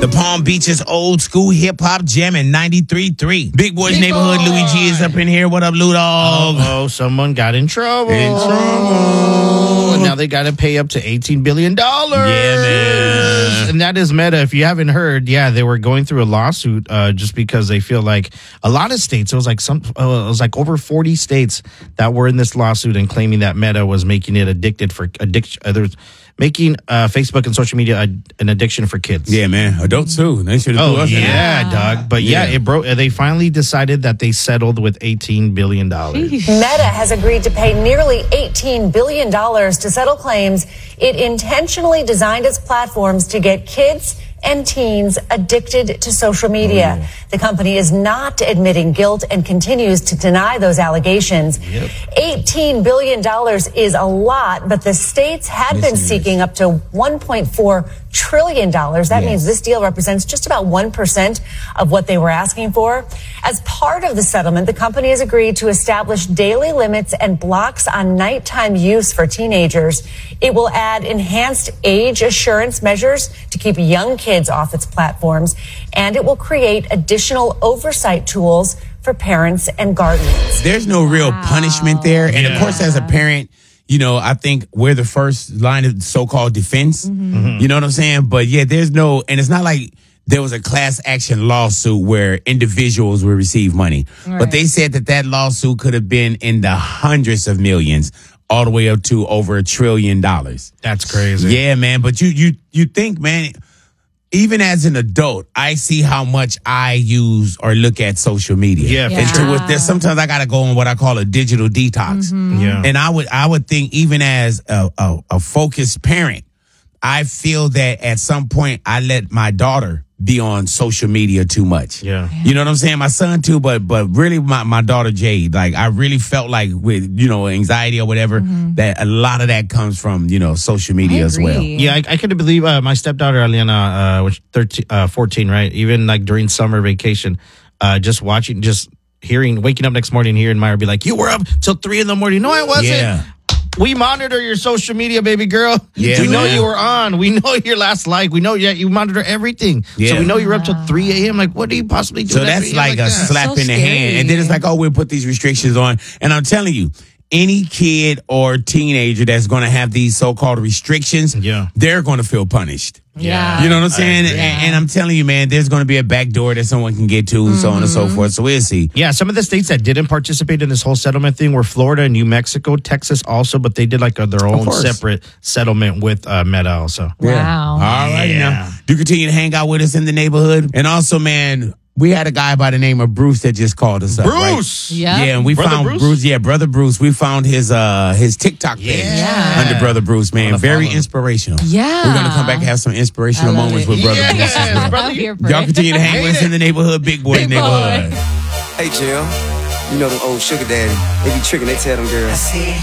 The Palm Beaches old school hip hop jam in 93.3. Big Boy's Neighborhood. Boy. Louis G is up in here. What up, Lou Dog? Oh, someone got in trouble. And now they got to pay up to $18 billion. Yeah, man. And that is Meta. If you haven't heard, they were going through a lawsuit just because they feel like a lot of states, it was like over 40 states that were in this lawsuit and claiming that Meta was making it making Facebook and social media an addiction for kids. Yeah, man. Adults too. They should have. Oh, yeah, dog. But it broke. They finally decided that they settled with $18 billion. Meta has agreed to pay nearly $18 billion to settle claims it intentionally designed its platforms to get kids and teens addicted to social media. The company is not admitting guilt and continues to deny those allegations. $18 billion is a lot, but the states had been seeking up to $1.4 trillion. That means this deal represents just about 1% of what they were asking for. As part of the settlement, the company has agreed to establish daily limits and blocks on nighttime use for teenagers. It will add enhanced age assurance measures to keep young kids off its platforms, and it will create additional oversight tools for parents and guardians. There's no real punishment there. And of course, as a parent, I think we're the first line of so-called defense. You know what I'm saying? But there's no, and it's not like there was a class action lawsuit where individuals will receive money. Right. But they said that lawsuit could have been in the hundreds of millions, all the way up to over $1 trillion. That's crazy. Yeah, man. But you think, man, even as an adult, I see how much I use or look at social media. There's sometimes I got to go on what I call a digital detox. And I would think, even as a focused parent, I feel that at some point I let my daughter be on social media too much. You know what I'm saying? My son too, but really my daughter Jade, like I really felt like with, anxiety or whatever, that a lot of that comes from, social media as well. Yeah, I couldn't believe my stepdaughter Aliana, which 14, right? Even like during summer vacation, just waking up next morning hearing Myra be like, "You were up till 3 a.m. No, I wasn't." Yeah. We monitor your social media, baby girl. Yeah, we know you were on. We know your last like. We know you monitor everything. Yeah. So we know you're up till 3 a.m. Like, what do you possibly do? So that's like a slap in the hand. And then it's like, we'll put these restrictions on. And I'm telling you, any kid or teenager that's going to have these so-called restrictions, they're going to feel punished. Yeah. You know what I'm saying? And I'm telling you, man, there's going to be a back door that someone can get to, so on and so forth. So we'll see. Yeah, some of the states that didn't participate in this whole settlement thing were Florida, New Mexico, Texas also, but they did like their own separate settlement with Meta also. Wow. All right, now. Do continue to hang out with us in the neighborhood. And also, man, we had a guy by the name of Bruce that just called us up. Bruce! Right? Yeah, and we found Bruce. Yeah, Brother Bruce. We found his TikTok page under Brother Bruce, man. Very inspirational. Yeah. We're going to come back and have some inspirational moments with Brother Bruce as well. Y'all continue to hang with us in the neighborhood. Big Boy's Neighborhood. Hey, Jim. You know them old sugar daddy. They be tricking, they tell them girls.